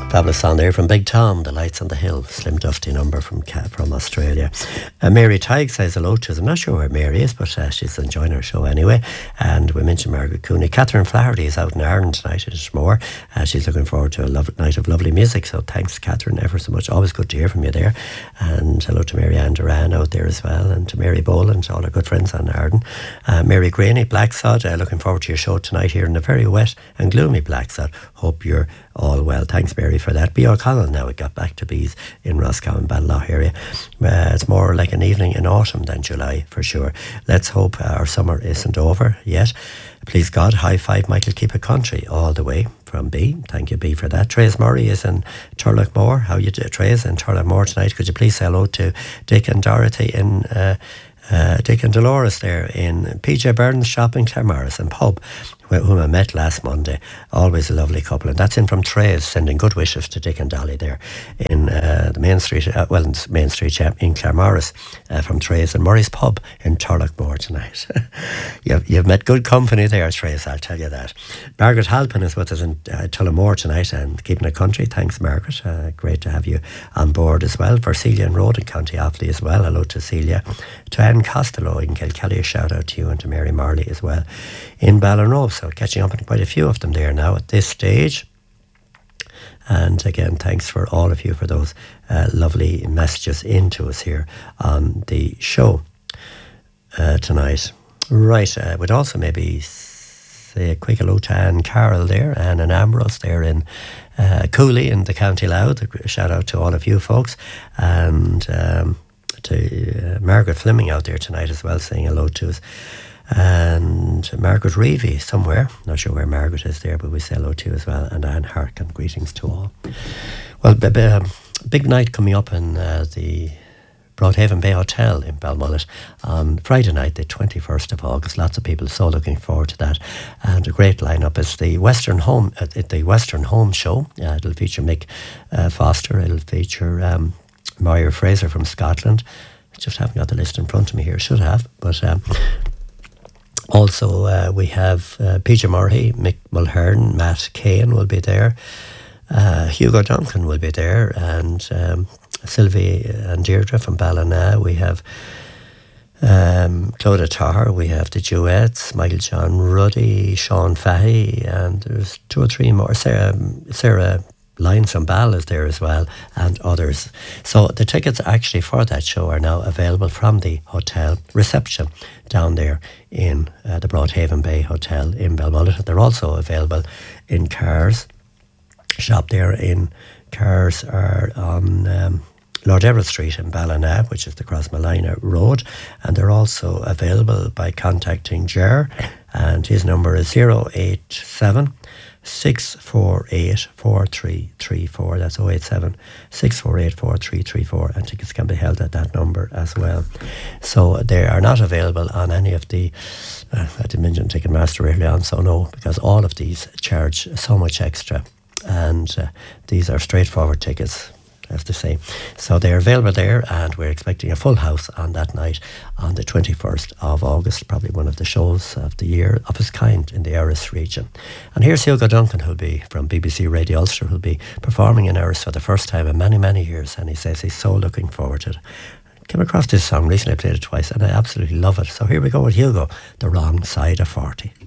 Fabulous song there from Big Tom, The Lights on the Hill, Slim Dufty number from Australia. Mary Tighe says hello to us. I'm not sure where Mary is, but she's enjoying her show anyway. And we mentioned Margaret Cooney. Catherine Flaherty is out in Ireland tonight at Ishmore. She's looking forward to a night of lovely music. So thanks, Catherine, ever so much. Always good to hear from you there. And hello to Mary Ann Duran out there as well, and to Mary Boland, all our good friends on Arden. Mary Graney, Blacksod, looking forward to your show tonight here in a very wet and gloomy Blacksod. Hope you're all well. Thanks, Mary, for that. B. O'Connell now, it got back to bees in Roscommon, Balloch area. It's more like an evening in autumn than July, for sure. Let's hope our summer isn't over yet. Please God, high five Michael Keep It Country all the way from B. Thank you, B, for that. Trace Murray is in Turlough How you do, Trace, in Turlough tonight? Could you please say hello to Dick and Dorothy in Dick and Dolores there in PJ Burns Shopping, Claremorris and Pub, whom I met last Monday. Always a lovely couple. And that's in from Trays, sending good wishes to Dick and Dolly there in the Main Street, Main Street, in Claremorris, from Trays and Murray's Pub in Turlough tonight. You've met good company there, Trays, I'll tell you that. Margaret Halpin is with us in Tullamore tonight and Keeping It Country. Thanks, Margaret. Great to have you on board as well. For Celia and Road in County Offaly as well. Hello to Celia. To Anne Costello in Kilkelly, a shout out to you, and to Mary Marley as well in Ballinrobe. So catching up on quite a few of them there now at this stage. And again, thanks for all of you for those lovely messages into us here on the show tonight. Right, we'd also maybe say a quick hello to Anne Carroll there, Anne and Ambrose there in Cooley in the County Louth. A shout out to all of you folks. And to Margaret Fleming out there tonight as well, saying hello to us. And Margaret Reevy somewhere, not sure where Margaret is there, but we say hello to you as well. And Anne Harkin, greetings to all. Well, big night coming up in the Broadhaven Bay Hotel in Balmullet on Friday night, the 21st of August. Lots of people so looking forward to that, and a great lineup. It's the Western Home Show. It'll feature Mick Foster. It'll feature Moira Fraser from Scotland. I just haven't got the list in front of me here. Should have, but also we have Peter Murray, Mick Mulhern, Matt Kane will be there. Hugo Duncan will be there, and Sylvie and Deirdre from Ballina. We have Clodagh Tarr, we have the Duets, Michael John Ruddy, Sean Fahey, and there's 2 or 3 more. Sarah Lyons from Ball is there as well, and others. So the tickets actually for that show are now available from the hotel reception down there in the Broadhaven Bay Hotel in Balmullet. They're also available in Cars. Shop there in Cars are on Lord Everett Street in Ballina, which is the Crossmalina Road, and they're also available by contacting Ger, and his number is 087 648 4334. That's 087 648 4334, and tickets can be held at that number as well. So they are not available on any of the I didn't mention Ticketmaster early on, so no, because all of these charge so much extra, and these are straightforward tickets, as to say. So they're available there, and we're expecting a full house on that night on the 21st of August, probably one of the shows of the year of its kind in the Erris region. And here's Hugo Duncan, who'll be from BBC Radio Ulster, who'll be performing in Erris for the first time in many, many years, and he says he's so looking forward to it. Came across this song recently, I played it twice, and I absolutely love it. So here we go with Hugo, The Wrong Side of 40.